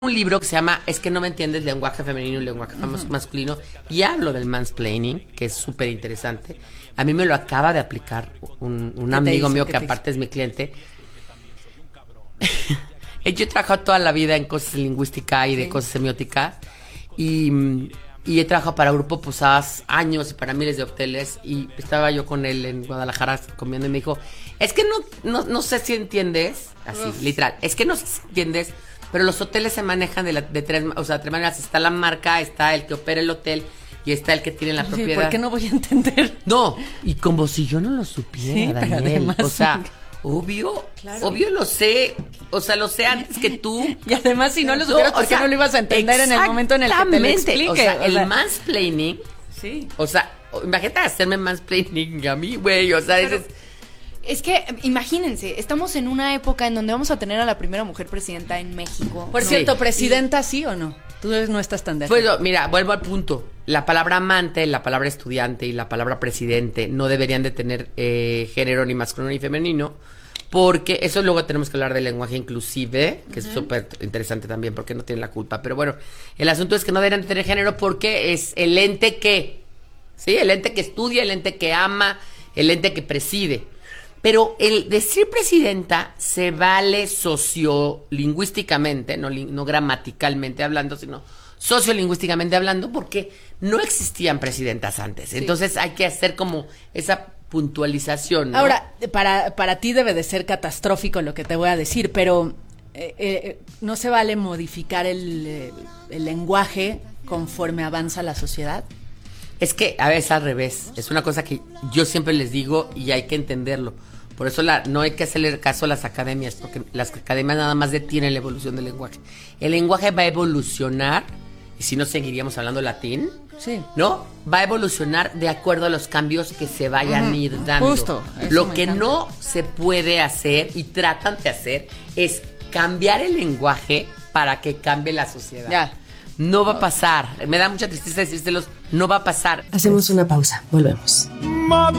un libro que se llama Es que no me entiendes, lenguaje femenino y lenguaje masculino, y hablo del mansplaining, que es súper interesante. A mí me lo acaba de aplicar un amigo mío que aparte es mi cliente. Yo he trabajado toda la vida en cosas de lingüística y de cosas semióticas, y he trabajado para Grupo Posadas años y para miles de hoteles, y estaba yo con él en Guadalajara comiendo y me dijo, es que no sé si entiendes, así, literal, es que no sé si entiendes, pero los hoteles se manejan de tres maneras. Está la marca, está el que opera el hotel y está el que tiene la propiedad. ¿Por qué no voy a entender? No, y como si yo no lo supiera, Daniel. Además, o sea, obvio lo sé. O sea, lo sé antes que tú. Y además, si no lo supieras, ¿por qué no lo ibas a entender en el momento en el que te lo explique? O sea, el mansplaining. Sí. O sea, imagínate hacerme mansplaining a mí, güey. O sea, es que, imagínense, estamos en una época en donde vamos a tener a la primera mujer presidenta en México. Por cierto, ¿presidenta sí o no? Tú no estás tan de acuerdo. Pues mira, vuelvo al punto. La palabra amante, la palabra estudiante y la palabra presidente no deberían de tener género ni masculino ni femenino, porque eso luego tenemos que hablar del lenguaje inclusive, que es súper interesante también, porque no tiene la culpa. Pero bueno, el asunto es que no deberían de tener género porque es el ente que, ¿sí? El ente que estudia, el ente que ama, el ente que preside. Pero el decir presidenta se vale sociolingüísticamente, no gramaticalmente hablando, sino sociolingüísticamente hablando, porque no existían presidentas antes. Sí. Entonces hay que hacer como esa puntualización, ¿no? Ahora, para ti debe de ser catastrófico lo que te voy a decir, pero ¿no se vale modificar el lenguaje conforme avanza la sociedad? Es que a veces al revés. Es una cosa que yo siempre les digo y hay que entenderlo. Por eso no hay que hacerle caso a las academias, porque las academias nada más detienen la evolución del lenguaje. El lenguaje va a evolucionar, y si no seguiríamos hablando latín, ¿no? Va a evolucionar de acuerdo a los cambios que se vayan a ir dando. Justo. Lo que no se puede hacer, y tratan de hacer, es cambiar el lenguaje para que cambie la sociedad. Ya. No va a pasar. Me da mucha tristeza decírselos. No va a pasar. Hacemos una pausa. Volvemos.